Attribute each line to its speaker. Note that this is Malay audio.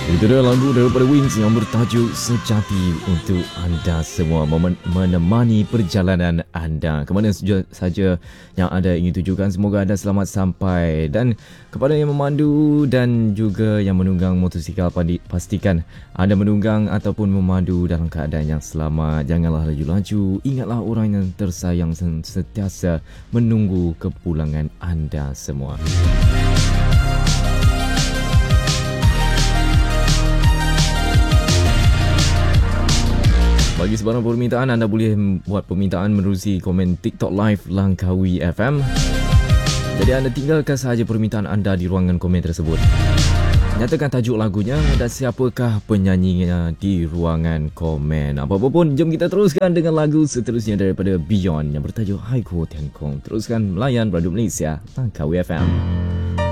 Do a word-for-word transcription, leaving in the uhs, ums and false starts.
Speaker 1: Itu dia lagu daripada Wings yang bertajuk Sejati untuk anda semua, mem- menemani perjalanan anda ke mana saja yang anda ingin tujukan. Semoga anda selamat sampai. Dan kepada yang memandu dan juga yang menunggang motosikal, pastikan anda menunggang ataupun memandu dalam keadaan yang selamat. Janganlah laju-laju. Ingatlah orang yang tersayang sentiasa menunggu kepulangan anda semua. Bagi sebarang permintaan, anda boleh buat permintaan menerusi komen TikTok Live Langkawi F M. Jadi anda tinggalkan sahaja permintaan anda di ruangan komen tersebut. Nyatakan tajuk lagunya dan siapakah penyanyinya di ruangan komen. Apa-apa pun, jom kita teruskan dengan lagu seterusnya daripada Beyond yang bertajuk Hai Ko Tian Kong. Teruskan melayan Radio Malaysia Langkawi F M.